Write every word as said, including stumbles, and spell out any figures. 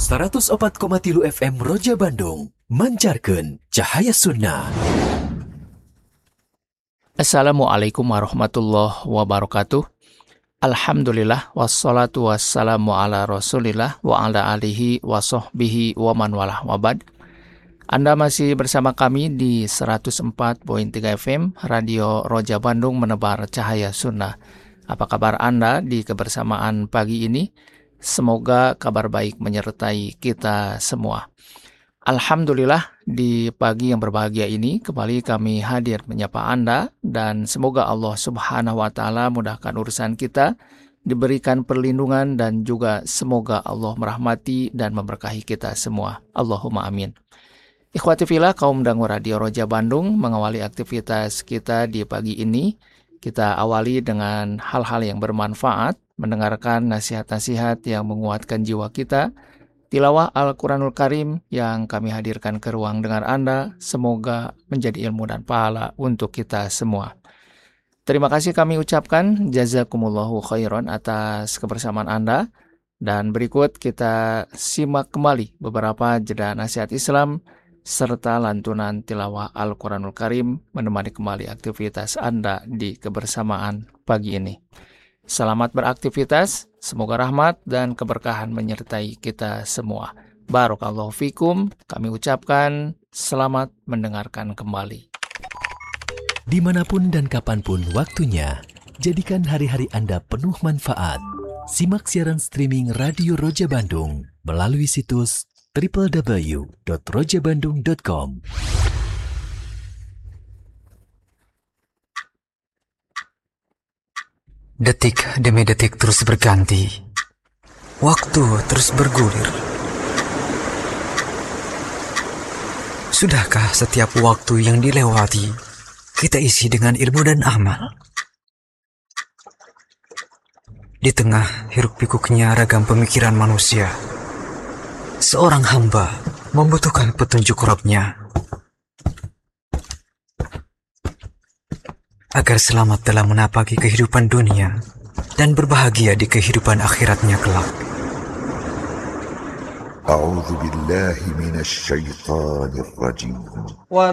seratus opat koma tilu F M Roja Bandung, mancarkeun cahaya sunnah. Assalamualaikum warahmatullahi wabarakatuh. Alhamdulillah wassalatu wassalamu ala rasulillah wa ala alihi wa sahbihi wa man walah wabad. Anda masih bersama kami di seratus empat koma tiga F M Radio Roja Bandung, menebar cahaya sunnah. Apa kabar Anda di kebersamaan pagi ini? Semoga kabar baik menyertai kita semua. Alhamdulillah, di pagi yang berbahagia ini kembali kami hadir menyapa Anda, dan semoga Allah Subhanahu wa Ta'ala mudahkan urusan kita, diberikan perlindungan, dan juga semoga Allah merahmati dan memberkahi kita semua. Allahumma amin. Ikhwati fillah, kaum dangu Radio Roja Bandung, mengawali aktivitas kita di pagi ini. Kita awali dengan hal-hal yang bermanfaat, mendengarkan nasihat-nasihat yang menguatkan jiwa kita, tilawah Al-Quranul Karim yang kami hadirkan ke ruang dengar Anda, semoga menjadi ilmu dan pahala untuk kita semua. Terima kasih kami ucapkan, jazakumullahu khairan atas kebersamaan Anda. Dan berikut kita simak kembali beberapa jeda nasihat Islam, serta lantunan tilawah Al-Quranul Karim menemani kembali aktivitas Anda di kebersamaan pagi ini. Selamat beraktivitas, semoga rahmat dan keberkahan menyertai kita semua. Barakallahu fikum, kami ucapkan selamat mendengarkan kembali. Dimanapun dan kapanpun waktunya, jadikan hari-hari Anda penuh manfaat. Simak siaran streaming Radio Roja Bandung melalui situs double-u double-u double-u dot roja bandung dot com. Detik demi detik terus berganti. Waktu terus bergulir. Sudahkah setiap waktu yang dilewati kita isi dengan ilmu dan amal? Di tengah hiruk pikuknya ragam pemikiran manusia, seorang hamba membutuhkan petunjuk Rabb-Nya agar selamat dalam menapaki kehidupan dunia dan berbahagia di kehidupan akhiratnya kelak. A'udzu billahi minasy syaithanir rajim.